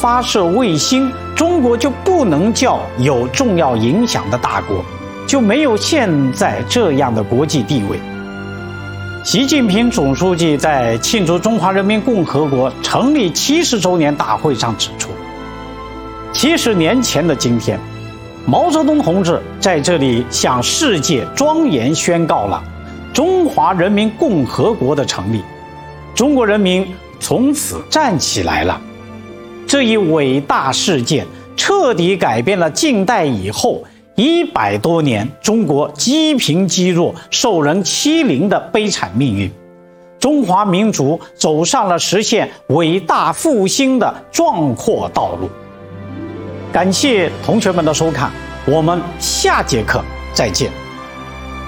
发射卫星，中国就不能叫有重要影响的大国，就没有现在这样的国际地位。习近平总书记在庆祝中华人民共和国成立70周年大会上指出，70年前的今天，毛泽东同志在这里向世界庄严宣告了中华人民共和国的成立，中国人民从此站起来了。这一伟大事件彻底改变了近代以后100多年中国积贫积弱、受人欺凌的悲惨命运，中华民族走上了实现伟大复兴的壮阔道路。感谢同学们的收看，我们下节课再见。